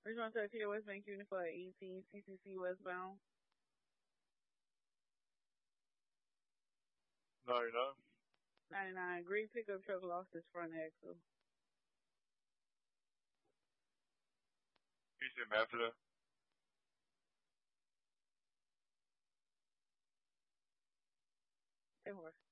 Original Tech here, West Bank Unit for 18, CCC westbound. 99. 99, green pickup truck lost its front axle. You said after that? 10 horse.